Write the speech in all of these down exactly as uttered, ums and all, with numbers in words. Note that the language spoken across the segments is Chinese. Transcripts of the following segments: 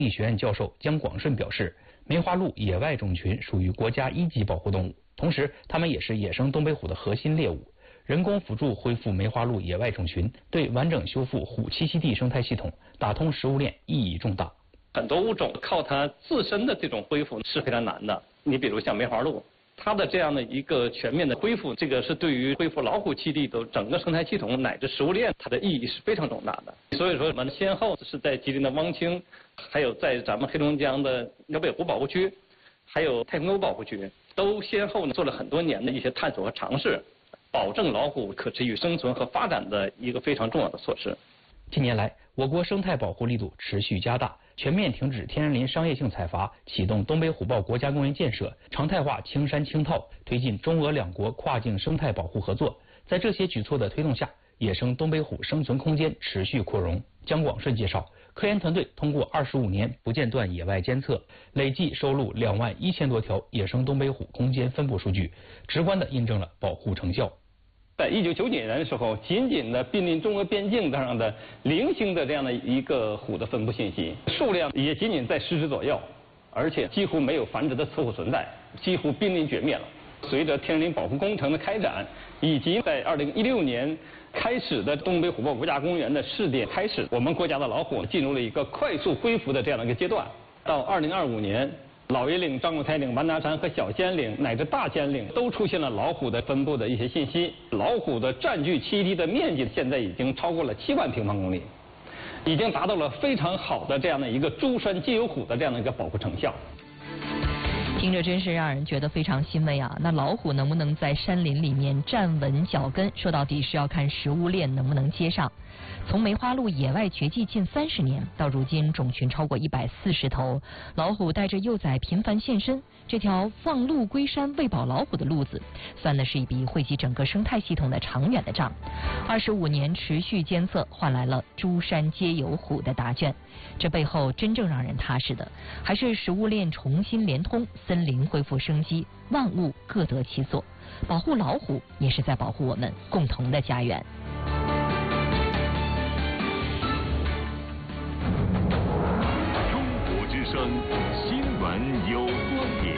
理学院教授姜广顺表示，梅花鹿野外种群属于国家一级保护动物，同时它们也是野生东北虎的核心猎物。人工辅助恢复梅花鹿野外种群，对完整修复虎栖息地生态系统、打通食物链意义重大。 很多物种靠它自身的这种恢复是非常难的。你比如像梅花鹿，它的这样的一个全面的恢复，这个是对于恢复老虎栖地的整个生态系统乃至食物链，它的意义是非常重大的。所以说，我们先后是在吉林的汪清，还有在咱们黑龙江的辽北湖保护区，还有太平沟保护区，都先后呢做了很多年的一些探索和尝试，保证老虎可持续生存和发展的一个非常重要的措施。 近年来，我国生态保护力度持续加大，全面停止天然林商业性采伐，启动东北虎豹国家公园建设，常态化青山青套，推进中俄两国跨境生态保护合作。在这些举措的推动下，野生东北虎生存空间持续扩容。姜广顺介绍，科研团队通过二十五年不间断野外监测，累计收录两万一千多条野生东北虎空间分布数据，直观地印证了保护成效。 在一九九几年的时候，仅仅的濒临中俄边境上的零星的这样的一个虎的分布信息，数量也仅仅在十只左右，而且几乎没有繁殖的雌虎存在，几乎濒临绝灭了。随着天然林保护工程的开展，以及在二零一六年开始的东北虎豹国家公园的试点开始，我们国家的老虎进入了一个快速恢复的这样的一个阶段。到二零二五年，老爷岭、张果台岭、完达山和小仙岭乃至大仙岭都出现了老虎的分布的一些信息。老虎的占据栖地的面积现在已经超过了七万平方公里，已经达到了非常好的这样的一个诸山皆有虎的这样的一个保护成效。 听着真是让人觉得非常欣慰啊！那老虎能不能在山林里面站稳脚跟，说到底是要看食物链能不能接上。从梅花鹿野外绝迹近三十年，到如今种群超过一百四十头，老虎带着幼崽频繁现身，这条放鹿归山喂饱老虎的路子，算的是一笔惠及整个生态系统的长远的账。二十五年持续监测，换来了诸山皆有虎的答卷。这背后真正让人踏实的，还是食物链重新连通，森林恢复生机，万物各得其所。保护老虎，也是在保护我们共同的家园。 中国之声新闻有观点，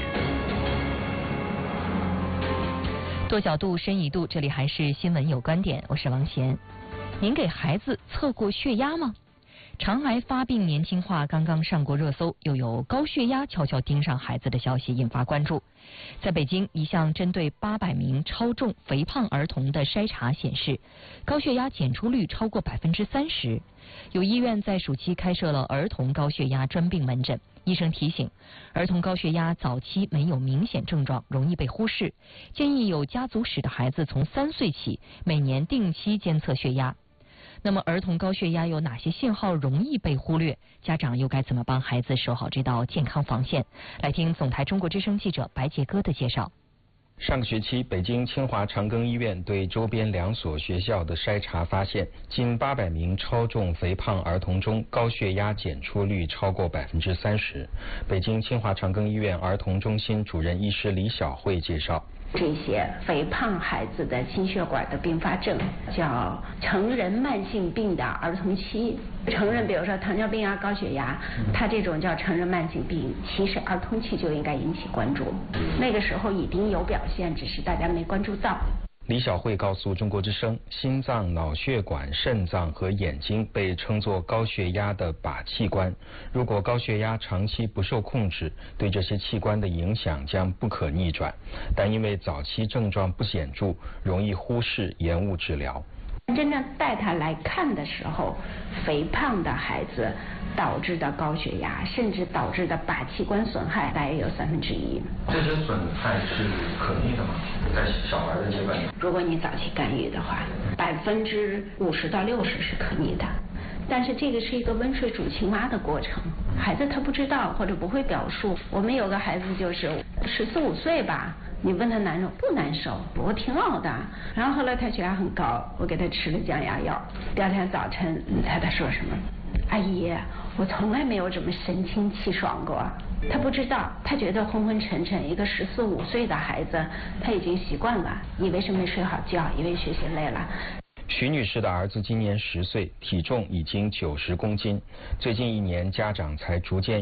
多角度，深一度，这里还是新闻有观点，我是王贤。您给孩子测过血压吗？肠癌发病年轻化刚刚上过热搜，又有高血压悄悄盯上孩子的消息引发关注。在北京，一项针对八百名超重肥胖儿童的筛查显示，高血压检出率超过百分之三十。有医院在暑期开设了儿童高血压专病门诊，医生提醒，儿童高血压早期没有明显症状，容易被忽视，建议有家族史的孩子从三岁起每年定期监测血压。那么儿童高血压有哪些信号容易被忽略？家长又该怎么帮孩子守好这道健康防线？来听总台中国之声记者白杰哥的介绍。 上个学期，北京清华长庚医院对周边两所学校的筛查发现，近八百名超重肥胖儿童中，高血压检出率超过百分之三十。北京清华长庚医院儿童中心主任医师李晓慧介绍。 这些肥胖孩子的心血管的并发症叫成人慢性病的儿童期。成人比如说糖尿病啊、高血压，它这种叫成人慢性病，其实儿童期就应该引起关注，那个时候一定有表现，只是大家没关注到。 李晓慧告诉中国之声，心脏、脑血管、肾脏和眼睛被称作高血压的靶器官。如果高血压长期不受控制，对这些器官的影响将不可逆转。但因为早期症状不显著，容易忽视，延误治疗。 真正带他来看的时候，肥胖的孩子导致的高血压，甚至导致的靶器官损害，大约有三分之一。 这些损害是可逆的吗？在小孩的阶段， 如果你早期干预的话，百分之五十到六十是可逆的。但是这个是一个温水煮青蛙的过程，孩子他不知道或者不会表述。我们有个孩子就是十四五岁吧，你问他难受不难受，我挺好的。然后后来他血压很高，我给他吃了降压药。第二天早晨，你猜他说什么？阿姨，我从来没有这么神清气爽过。他不知道，他觉得昏昏沉沉。一个十四五岁的孩子，他已经习惯了，以为是没睡好觉，以为学习累了。 徐女士的儿子今年十岁，体重已经九十公斤，最近一年家长才逐渐